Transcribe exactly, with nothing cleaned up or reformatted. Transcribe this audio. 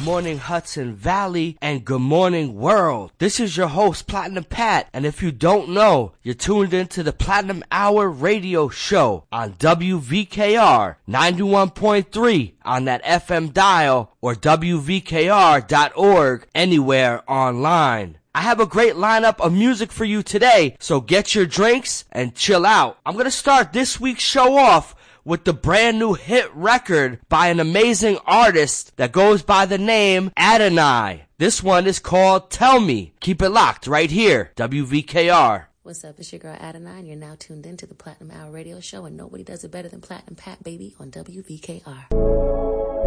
morning Hudson Valley, and good morning world. This is your host Platinum Pat, and if you don't know, you're tuned into the Platinum Hour radio show on W V K R ninety-one point three on that F M dial or W V K R dot org anywhere online. I have a great lineup of music for you today, so get your drinks and chill out. I'm gonna start this week's show off with the brand new hit record by an amazing artist that goes by the name Adonai. This one is called Tell Me. Keep it locked right here, W V K R. What's up, it's your girl Adonai, and you're now tuned into the Platinum Hour radio show, and nobody does it better than Platinum Pat, baby, on W V K R.